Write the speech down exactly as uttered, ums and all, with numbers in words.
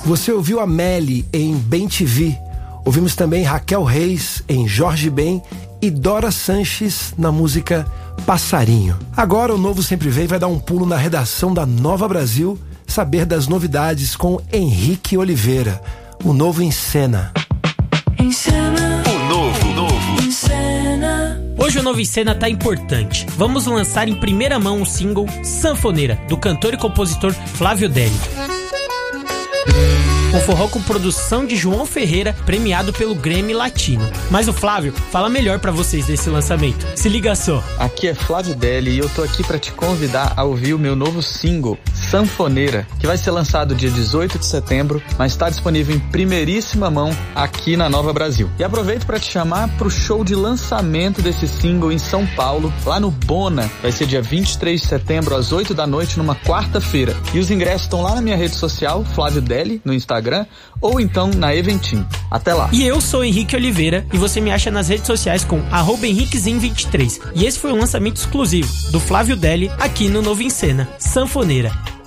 Você ouviu a Melly em Bem Te Vi. Ouvimos também Raquel Reis em Jorge Ben e Dora Sanches na música Passarinho. Agora o Novo Sempre Vem vai dar um pulo na redação da Nova Brasil, saber das novidades com Henrique Oliveira. O Novo em Cena. Em cena. O Novo, novo. Em cena. Hoje o Novo em Cena tá importante. Vamos lançar em primeira mão o single Sanfoneira, do cantor e compositor Flávio Deli. Um forró com produção de João Ferreira, premiado pelo Grammy Latino. Mas o Flávio fala melhor pra vocês desse lançamento. Se liga só. Aqui é Flávio Deli e eu tô aqui pra te convidar a ouvir o meu novo single, Sanfoneira, que vai ser lançado dia dezoito de setembro, mas está disponível em primeiríssima mão aqui na Nova Brasil. E aproveito para te chamar pro show de lançamento desse single em São Paulo, lá no Bona. Vai ser dia vinte e três de setembro, às oito da noite, numa quarta-feira. E os ingressos estão lá na minha rede social, Flávio Deli, no Instagram, ou então na Eventim. Até lá. E eu sou Henrique Oliveira e você me acha nas redes sociais com arroba henriquezin vinte e três. E esse foi um lançamento exclusivo do Flávio Deli aqui no Novo em Cena, Sanfoneira.